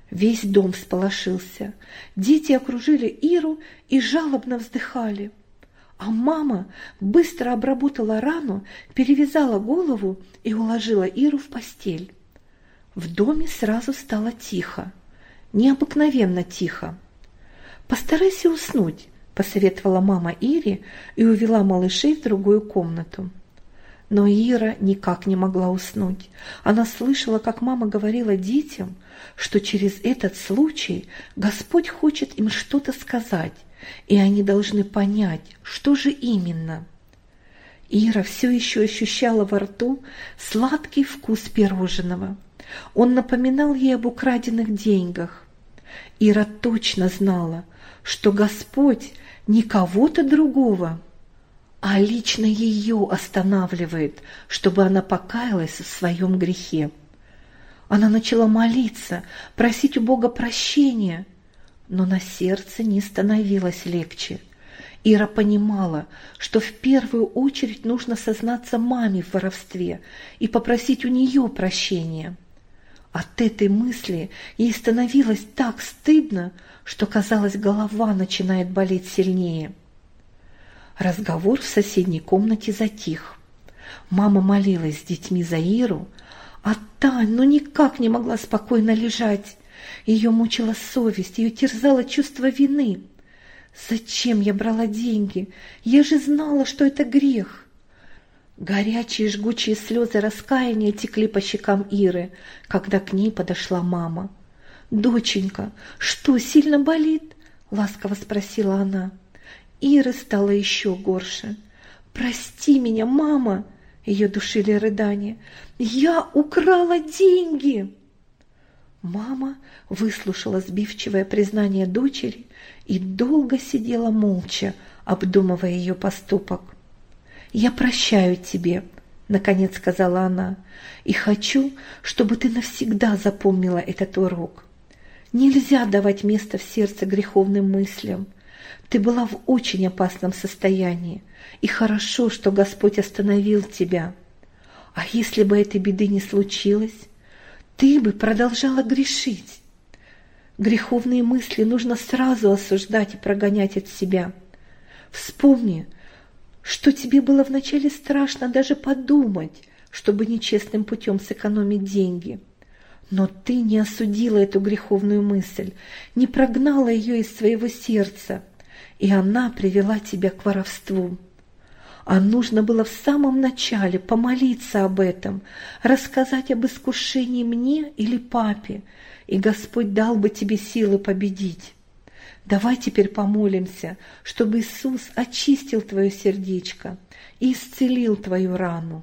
Весь дом всполошился. Дети окружили Иру и жалобно вздыхали. А мама быстро обработала рану, перевязала голову и уложила Иру в постель. В доме сразу стало тихо, необыкновенно тихо. «Постарайся уснуть», – посоветовала мама Ире и увела малышей в другую комнату. Но Ира никак не могла уснуть. Она слышала, как мама говорила детям, что через этот случай Господь хочет им что-то сказать, и они должны понять, что же именно. Ира все еще ощущала во рту сладкий вкус пирожного. Он напоминал ей об украденных деньгах. Ира точно знала, что Господь не кого-то другого, а лично ее останавливает, чтобы она покаялась в своем грехе. Она начала молиться, просить у Бога прощения, но на сердце не становилось легче. Ира понимала, что в первую очередь нужно сознаться маме в воровстве и попросить у нее прощения. От этой мысли ей становилось так стыдно, что, казалось, голова начинает болеть сильнее. Разговор в соседней комнате затих. Мама молилась с детьми за Иру, а та никак не могла спокойно лежать. Ее мучила совесть, ее терзало чувство вины. «Зачем я брала деньги? Я же знала, что это грех!» Горячие жгучие слезы раскаяния текли по щекам Иры, когда к ней подошла мама. «Доченька, что, сильно болит?» – ласково спросила она. Иры стало еще горше. «Прости меня, мама!» – ее душили рыдания. «Я украла деньги!» Мама выслушала сбивчивое признание дочери и долго сидела молча, обдумывая ее поступок. «Я прощаю тебе», — наконец сказала она, — «и хочу, чтобы ты навсегда запомнила этот урок. Нельзя давать место в сердце греховным мыслям. Ты была в очень опасном состоянии, и хорошо, что Господь остановил тебя. А если бы этой беды не случилось, ты бы продолжала грешить. Греховные мысли нужно сразу осуждать и прогонять от себя. Вспомни, что тебе было вначале страшно даже подумать, чтобы нечестным путем сэкономить деньги. Но ты не осудила эту греховную мысль, не прогнала ее из своего сердца, и она привела тебя к воровству. А нужно было в самом начале помолиться об этом, рассказать об искушении мне или папе, и Господь дал бы тебе силы победить. Давай теперь помолимся, чтобы Иисус очистил твое сердечко и исцелил твою рану.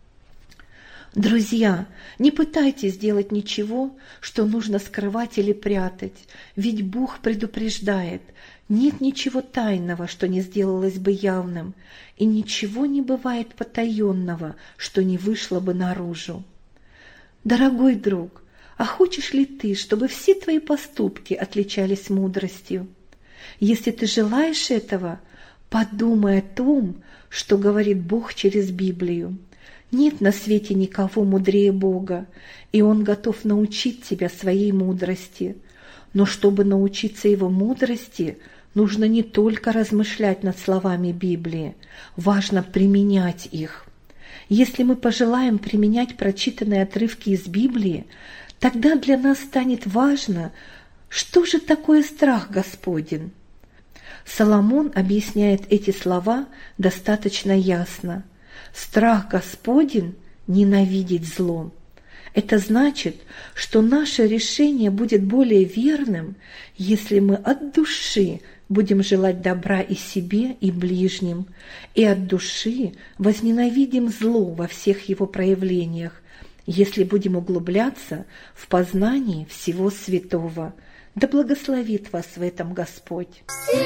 Друзья, не пытайтесь сделать ничего, что нужно скрывать или прятать, ведь Бог предупреждает: нет ничего тайного, что не сделалось бы явным, и ничего не бывает потаенного, что не вышло бы наружу. Дорогой друг, а хочешь ли ты, чтобы все твои поступки отличались мудростью? Если ты желаешь этого, подумай о том, что говорит Бог через Библию. Нет на свете никого мудрее Бога, и Он готов научить тебя своей мудрости. Но чтобы научиться Его мудрости, нужно не только размышлять над словами Библии, важно применять их. Если мы пожелаем применять прочитанные отрывки из Библии, тогда для нас станет важно, что же такое страх Господень. Соломон объясняет эти слова достаточно ясно. Страх Господень – ненавидеть зло. Это значит, что наше решение будет более верным, если мы от души будем желать добра и себе, и ближним, и от души возненавидим зло во всех его проявлениях, если будем углубляться в познании всего святого. Да благословит вас в этом Господь!